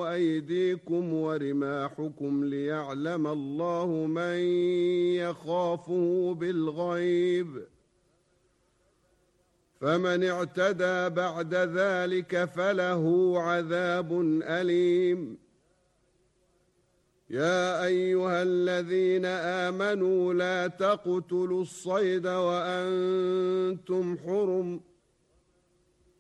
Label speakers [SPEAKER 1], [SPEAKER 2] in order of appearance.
[SPEAKER 1] أيديكم ورماحكم ليعلم الله من يخافه بالغيب، فمن اعتدى بعد ذلك فله عذاب أليم. يا أيها الذين آمنوا لا تقتلوا الصيد وأنتم حرم،